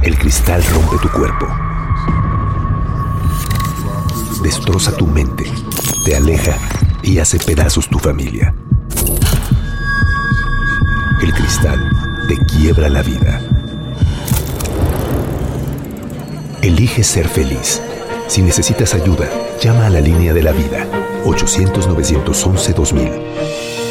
El cristal rompe tu cuerpo, destroza tu mente, te aleja y hace pedazos tu familia. El cristal te quiebra la vida. Elige ser feliz. Si necesitas ayuda, llama a la línea de la vida, 800-911-2000.